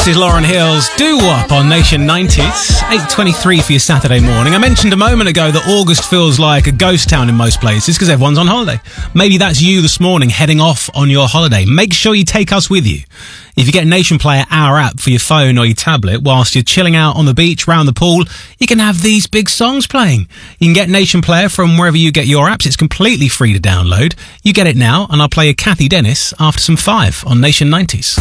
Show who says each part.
Speaker 1: This is Lauryn Hill's Doo Wop on Nation 90s, 8:23 for your Saturday morning. I mentioned a moment ago that August feels like a ghost town in most places because everyone's on holiday. Maybe that's you this morning heading off on your holiday. Make sure you take us with you. If you get Nation Player, our app for your phone or your tablet, whilst you're chilling out on the beach, round the pool, you can have these big songs playing. You can get Nation Player from wherever you get your apps. It's completely free to download. You get it now, and I'll play you Kathy Dennis after some 5 on Nation 90s.